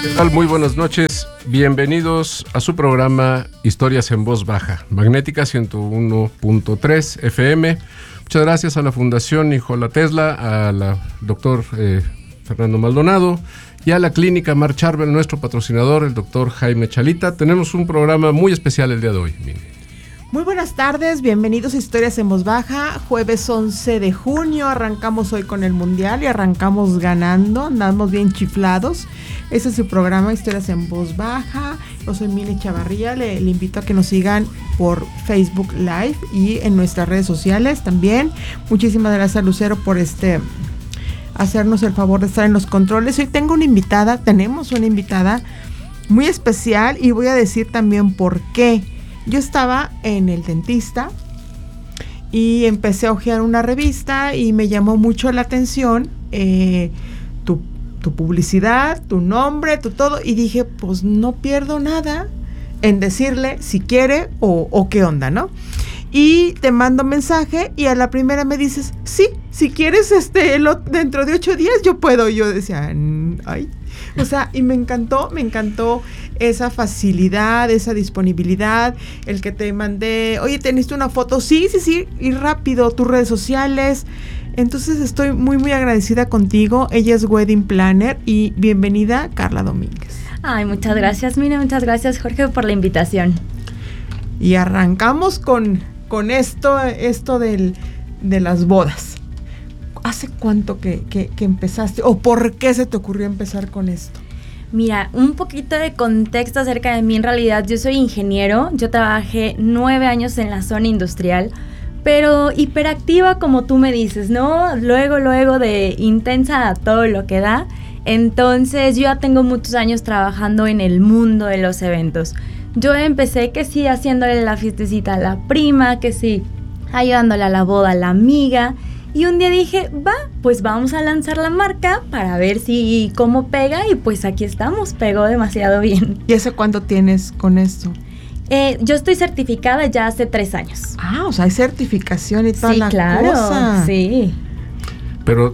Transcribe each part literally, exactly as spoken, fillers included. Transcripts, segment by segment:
tal? Muy buenas noches, bienvenidos a su programa Historias en Voz Baja, Magnética ciento uno punto tres F M. Muchas gracias a la Fundación Nikola Tesla, a la doctor eh, Fernando Maldonado y a la Clínica Mar Charbel, nuestro patrocinador, el doctor Jaime Chalita. Tenemos un programa muy especial el día de hoy. Mire. Muy buenas tardes, bienvenidos a Historias en Voz Baja, jueves once de junio, arrancamos hoy con el Mundial y arrancamos ganando, andamos bien chiflados. Este es su programa Historias en Voz Baja, yo soy Mile Chavarría, le, le invito a que nos sigan por Facebook Live y en nuestras redes sociales también. Muchísimas gracias a Lucero por este hacernos el favor de estar en los controles. Hoy tengo una invitada, tenemos una invitada muy especial y voy a decir también por qué. Yo estaba en el dentista y empecé a hojear una revista y me llamó mucho la atención eh, tu, tu publicidad, tu nombre, tu todo, y dije, pues no pierdo nada en decirle si quiere o, o qué onda, ¿no? Y te mando mensaje y a la primera me dices, sí, si quieres este lo, dentro de ocho días yo puedo. Y yo decía, ay, o sea, y me encantó, me encantó esa facilidad, esa disponibilidad, el que te mandé, oye, ¿teniste una foto? Sí, sí, sí, y rápido, tus redes sociales. Entonces estoy muy, muy agradecida contigo. Ella es Wedding Planner y bienvenida, Carla Domínguez. Ay, muchas gracias, Mina, muchas gracias, Jorge, por la invitación. Y arrancamos con, con esto, esto del, de las bodas. ¿Hace cuánto que, que, que empezaste? ¿O por qué se te ocurrió empezar con esto? Mira, un poquito de contexto acerca de mí. En realidad, yo soy ingeniero. Yo trabajé nueve años en la zona industrial, pero hiperactiva, como tú me dices, ¿no? Luego, luego de intensa a todo lo que da. Entonces, yo ya tengo muchos años trabajando en el mundo de los eventos. Yo empecé que sí haciéndole la fiestecita a la prima, que sí ayudándole a la boda a la amiga. Y un día dije, va, pues vamos a lanzar la marca para ver si cómo pega. Y pues aquí estamos, pegó demasiado bien. ¿Y hace cuánto tienes con esto? Eh, yo estoy certificada ya hace tres años. Ah, o sea, hay certificación y toda sí, la claro, cosa. Sí, Pero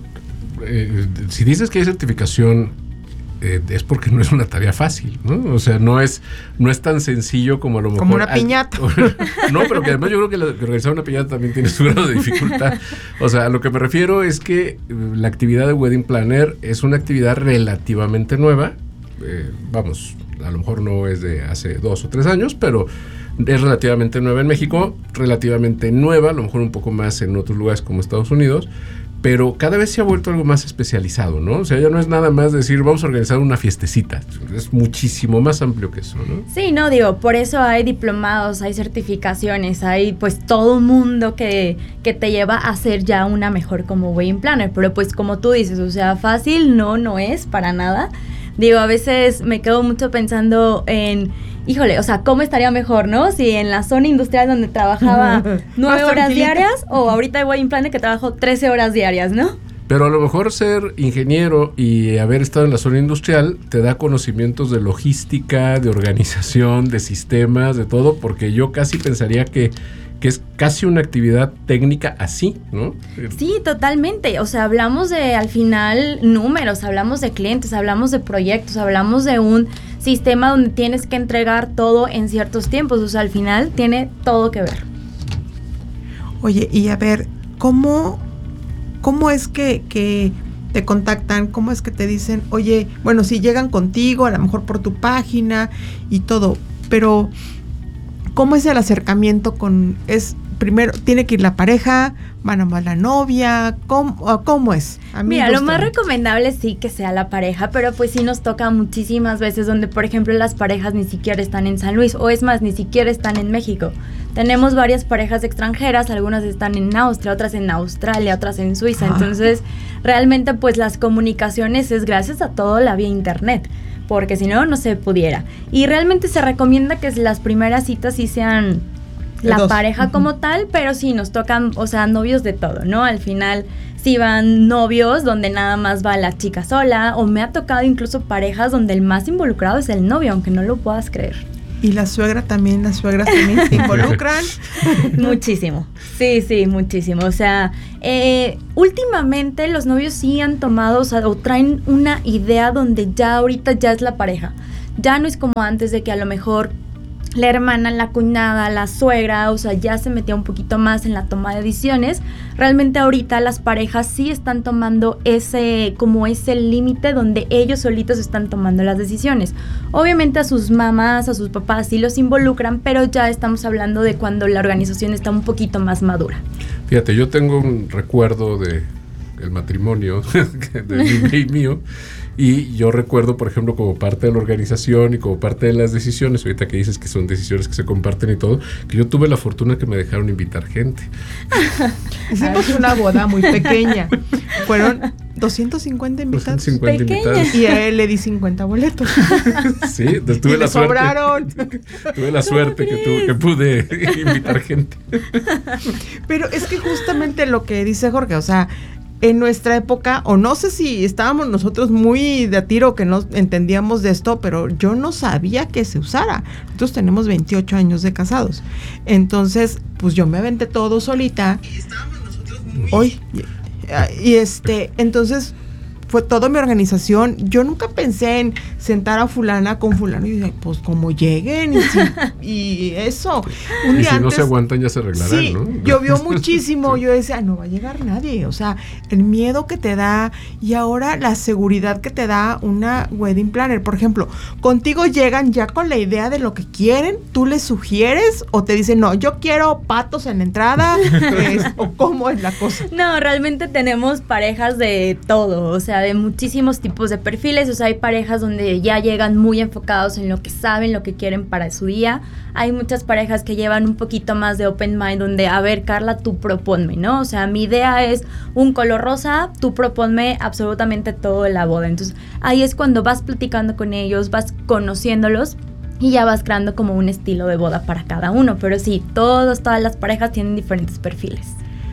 eh, si dices que hay certificación, eh, es porque no es una tarea fácil, ¿no? O sea, no es, no es tan sencillo como a lo mejor... Como una piñata. No, pero que además yo creo que, la, que organizar una piñata también tiene su grado de dificultad. O sea, a lo que me refiero es que la actividad de Wedding Planner es una actividad relativamente nueva. Eh, vamos, a lo mejor no es de hace dos o tres años, pero es relativamente nueva en México, relativamente nueva, a lo mejor un poco más en otros lugares como Estados Unidos, pero cada vez se ha vuelto algo más especializado, ¿no? O sea, ya no es nada más decir, vamos a organizar una fiestecita. Es muchísimo más amplio que eso, ¿no? Sí, no, digo, por eso hay diplomados, hay certificaciones, hay pues todo un mundo que, que te lleva a ser ya una mejor como Wedding Planner. Pero pues como tú dices, o sea, fácil no, no es para nada. Digo, a veces me quedo mucho pensando en... Híjole, o sea, ¿cómo estaría mejor, no? Si en la zona industrial donde trabajaba nueve horas diarias o ahorita en Wedding Planner que trabajo trece horas diarias, ¿no? Pero a lo mejor ser ingeniero y haber estado en la zona industrial te da conocimientos de logística, de organización, de sistemas, de todo, porque yo casi pensaría que, que es casi una actividad técnica así, ¿no? Sí, totalmente. O sea, hablamos de, al final, números, hablamos de clientes, hablamos de proyectos, hablamos de un sistema donde tienes que entregar todo en ciertos tiempos. O sea, al final tiene todo que ver. Oye, y a ver, ¿cómo, cómo es que, que te contactan? ¿Cómo es que te dicen, oye, bueno, si llegan contigo, a lo mejor por tu página y todo, pero ¿cómo es el acercamiento con, es primero, tiene que ir la pareja, van a la novia, ¿cómo, cómo es? Mira, lo más recomendable sí que sea la pareja, pero pues sí nos toca muchísimas veces donde, por ejemplo, las parejas ni siquiera están en San Luis, o es más, ni siquiera están en México. Tenemos varias parejas extranjeras, algunas están en Austria, otras en Australia, otras en Suiza, ah. Entonces realmente pues las comunicaciones es gracias a todo la vía internet, porque si no, no se pudiera. Y realmente se recomienda que las primeras citas sí sean la Dos. pareja uh-huh. como tal, pero sí nos tocan, o sea, novios de todo, ¿no? Al final sí van novios donde nada más va la chica sola, o me ha tocado incluso parejas donde el más involucrado es el novio, aunque no lo puedas creer. Y la suegra también, las suegras también se involucran. Muchísimo, sí, sí, muchísimo. O sea, eh, últimamente los novios sí han tomado, o sea, o traen una idea donde ya ahorita ya es la pareja. Ya no es como antes de que a lo mejor la hermana, la cuñada, la suegra, o sea, ya se metía un poquito más en la toma de decisiones. Realmente ahorita las parejas sí están tomando ese, como ese límite donde ellos solitos están tomando las decisiones. Obviamente a sus mamás, a sus papás sí los involucran, pero ya estamos hablando de cuando la organización está un poquito más madura. Fíjate, yo tengo un recuerdo de el matrimonio de mi y mío. Y yo recuerdo, por ejemplo, como parte de la organización y como parte de las decisiones, ahorita que dices que son decisiones que se comparten y todo, que yo tuve la fortuna que me dejaron invitar gente. Hicimos una boda muy pequeña. Fueron doscientos cincuenta invitados. doscientos cincuenta invitados. Y a él le di cincuenta boletos. Sí, tuve y la me suerte. sobraron. Tuve la suerte que, tuve, que pude invitar gente. Pero es que justamente lo que dice Jorge, o sea, en nuestra época, o no sé si estábamos nosotros muy de a tiro que no entendíamos de esto, pero yo no sabía que se usara. Nosotros tenemos veintiocho años de casados. Entonces, pues yo me aventé todo solita. Y estábamos nosotros muy... Hoy, y, y este, entonces... fue toda mi organización. Yo nunca pensé en sentar a fulana con fulano y dije, pues como lleguen y, si, y eso. Un y día si antes, no se aguantan ya se arreglarán, sí, ¿no? Llovió muchísimo. Yo decía, no va a llegar nadie. O sea, el miedo que te da y ahora la seguridad que te da una wedding planner. Por ejemplo, contigo llegan ya con la idea de lo que quieren, tú les sugieres o te dicen, no, yo quiero patos en la entrada, es, o cómo es la cosa. No, realmente tenemos parejas de todo, o sea, de muchísimos tipos de perfiles. O sea, hay parejas donde ya llegan muy enfocados en lo que saben, lo que quieren para su día. Hay muchas parejas que llevan un poquito más de open mind, donde, a ver, Carla, tú proponme, ¿no? O sea, mi idea es un color rosa, tú proponme absolutamente todo de la boda. Entonces, ahí es cuando vas platicando con ellos, vas conociéndolos y ya vas creando como un estilo de boda para cada uno. Pero sí, todos, todas las parejas tienen diferentes perfiles.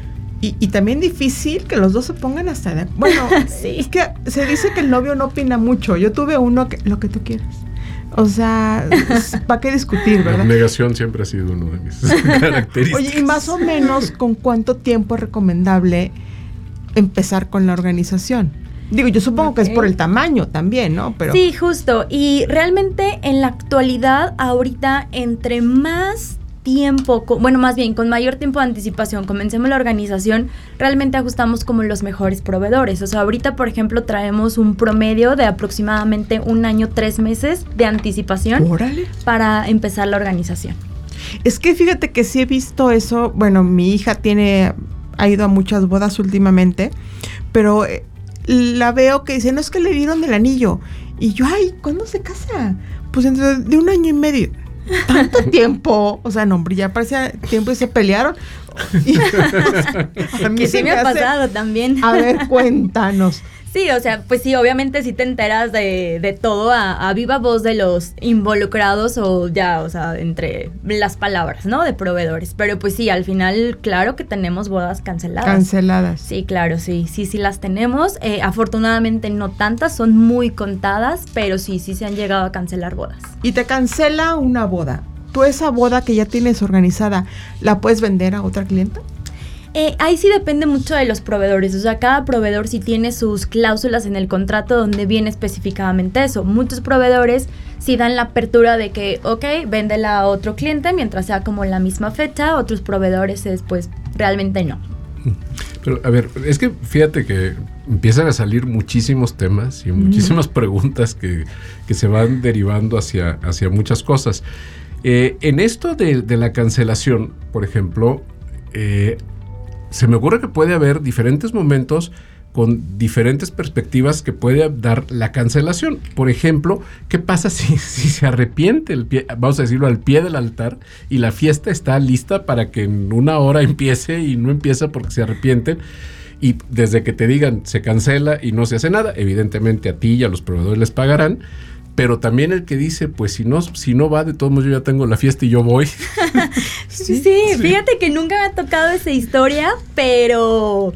Y, y también difícil que los dos se pongan hasta de... Bueno, sí. Es que se dice que el novio no opina mucho. Yo tuve uno que... Lo que tú quieras. O sea, ¿para qué discutir, verdad? La negación siempre ha sido uno de mis características. Oye, y más o menos, ¿con cuánto tiempo es recomendable empezar con la organización? Digo, yo supongo okay. que es por el tamaño también, ¿no? Pero sí, justo. Y realmente en la actualidad, ahorita, entre más tiempo, con, bueno, más bien con mayor tiempo de anticipación comencemos la organización, realmente ajustamos como los mejores proveedores. O sea, ahorita, por ejemplo, traemos un promedio de aproximadamente un año, tres meses de anticipación. ¡Órale! Para empezar la organización. Es que fíjate que sí he visto eso. Bueno, mi hija tiene, ha ido a muchas bodas últimamente, pero eh, la veo que dice, no, es que le dieron el anillo. Y yo, ay, ¿cuándo se casa? Pues dentro de un año y medio. Tanto tiempo, o sea, no, hombre, ya parecía tiempo y se pelearon. Y, o sea, a mí que sí me ha hace, pasado también. A ver, cuéntanos. Sí, o sea, pues sí, obviamente sí te enteras de, de todo a, a viva voz de los involucrados o ya, o sea, entre las palabras, ¿no? De proveedores. Pero pues sí, al final, claro que tenemos bodas canceladas. Canceladas. Sí, claro, sí, sí, sí las tenemos. Eh, afortunadamente no tantas, son muy contadas, pero sí, sí se han llegado a cancelar bodas. Y te cancela una boda. ¿Tú esa boda que ya tienes organizada, la puedes vender a otra clienta? Eh, ahí sí depende mucho de los proveedores, o sea, cada proveedor sí tiene sus cláusulas en el contrato donde viene específicamente eso. Muchos proveedores sí dan la apertura de que, ok, véndela a otro cliente mientras sea como la misma fecha, otros proveedores es, pues, realmente no. Pero, a ver, es que fíjate que empiezan a salir muchísimos temas y muchísimas mm. preguntas que, que se van derivando hacia, hacia muchas cosas. Eh, en esto de, de la cancelación, por ejemplo, eh, se me ocurre que puede haber diferentes momentos con diferentes perspectivas que puede dar la cancelación. Por ejemplo, ¿qué pasa si, si se arrepiente, el pie, vamos a decirlo, al pie del altar y la fiesta está lista para que en una hora empiece y no empieza porque se arrepienten? Y desde que te digan se cancela y no se hace nada, evidentemente a ti y a los proveedores les pagarán. Pero también el que dice, pues si no, si no va, de todos modos yo ya tengo la fiesta y yo voy. sí, sí, fíjate que nunca me ha tocado esa historia, pero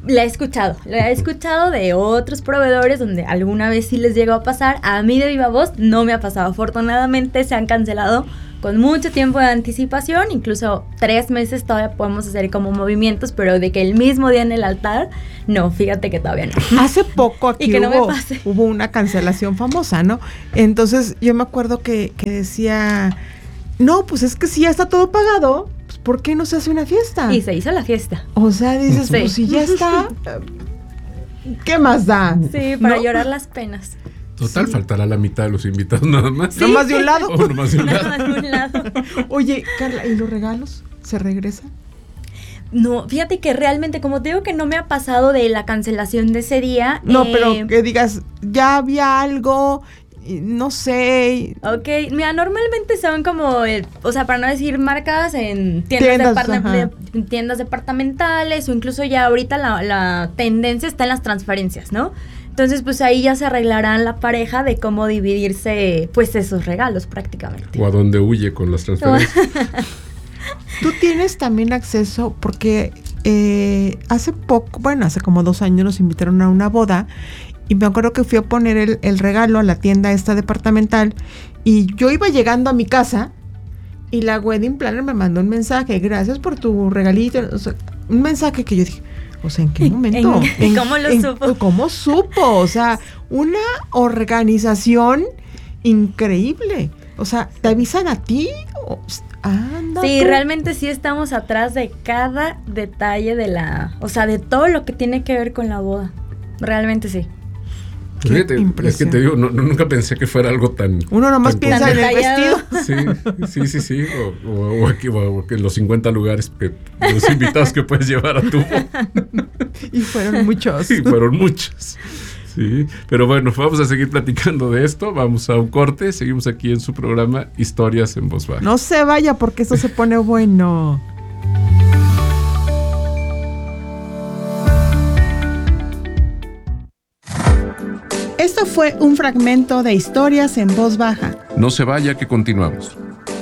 La he escuchado, la he escuchado de otros proveedores donde alguna vez sí les llegó a pasar. A mí de viva voz no me ha pasado. Afortunadamente se han cancelado con mucho tiempo de anticipación, incluso tres meses todavía podemos hacer como movimientos, pero de que el mismo día en el altar, no, fíjate que todavía no. Hace poco aquí que hubo, no me pase. hubo una cancelación famosa, ¿no? Entonces yo me acuerdo que, que decía, no, pues es que si ya está todo pagado, pues ¿por qué no se hace una fiesta? Y se hizo la fiesta. O sea, dices, Sí. pues si ya está, ¿qué más da? Sí, para ¿No? llorar las penas. Total, Sí. faltará la mitad de los invitados nada más. ¿No más de un lado? O nomás de un lado. Nada más de un lado. Oye, Carla, ¿y los regalos? ¿Se regresan? No, fíjate que realmente, como te digo que no me ha pasado de la cancelación de ese día. No, eh, pero que digas, ya había algo, y no sé. Ok, mira, normalmente son como, eh, o sea, para no decir marcas, en tiendas, Tiendas, departa- ajá. de- tiendas departamentales o incluso ya ahorita la, la tendencia está en las transferencias, ¿no? Entonces, pues ahí ya se arreglarán la pareja de cómo dividirse, pues, esos regalos prácticamente. O a dónde huye con las transferencias. Tú tienes también acceso, porque eh, hace poco, bueno, hace como dos años nos invitaron a una boda y me acuerdo que fui a poner el, el regalo a la tienda esta departamental y yo iba llegando a mi casa y la wedding planner me mandó un mensaje, gracias por tu regalito, o sea, un mensaje que yo dije, o sea, ¿en qué momento? ¿En- ¿En- cómo lo en- supo? ¿Cómo supo? O sea, una organización increíble. O sea, ¿te avisan a ti? O- anda Sí, tú. realmente sí estamos atrás de cada detalle de la, o sea, de todo lo que tiene que ver con la boda. Realmente sí. Qué Fíjate, es que impresión. te digo, no- no- nunca pensé que fuera algo tan... Uno nomás tan piensa Tan en el detallado. vestido. Sí, sí, sí, sí. O, o- o aquí, o, o que los cincuenta lugares, que, los invitados que puedes llevar a tu boda. Y fueron muchos. Sí, fueron muchos. Sí, pero bueno, vamos a seguir platicando de esto. Vamos a un corte. Seguimos aquí en su programa Historias en Voz Baja. No se vaya porque esto se pone bueno. Esto fue un fragmento de Historias en Voz Baja. No se vaya, que continuamos.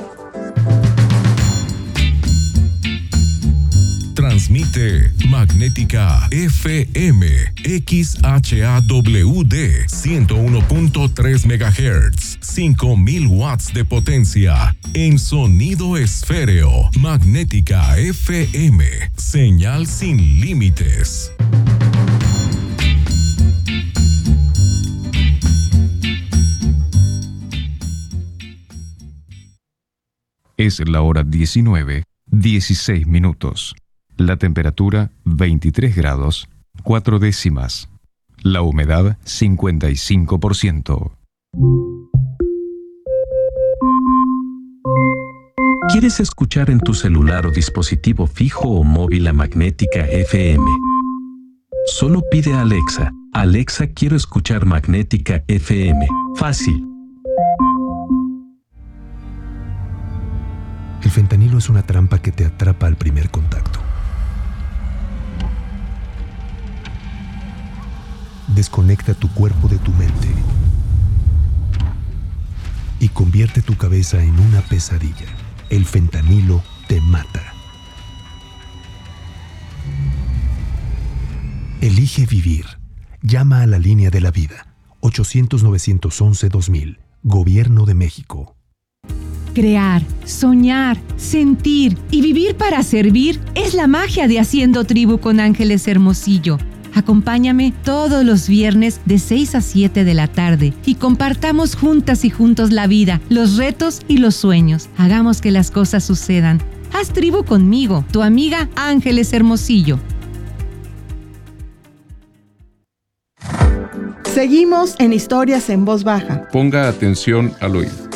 Transmite Magnética F M X H A W D ciento uno punto tres megahertz, cinco mil watts de potencia en sonido esféreo. Magnética F M, señal sin límites. Es la hora diecinueve, dieciséis minutos. La temperatura veintitrés grados, cuatro décimas. La humedad cincuenta y cinco por ciento. ¿Quieres escuchar en tu celular o dispositivo fijo o móvil a Magnética F M? Solo pide a Alexa, Alexa, quiero escuchar Magnética F M. Fácil. El fentanilo es una trampa que te atrapa al primer contacto. Desconecta tu cuerpo de tu mente y convierte tu cabeza en una pesadilla. El fentanilo te mata. Elige vivir. Llama a la línea de la vida. ochocientos, novecientos once, dos mil. Gobierno de México. Crear, soñar, sentir y vivir para servir es la magia de Haciendo Tribu con Ángeles Hermosillo. Acompáñame todos los viernes de seis a siete de la tarde y compartamos juntas y juntos la vida, los retos y los sueños. Hagamos que las cosas sucedan. Haz tribu conmigo, tu amiga Ángeles Hermosillo. Seguimos en Historias en Voz Baja. Ponga atención al oído.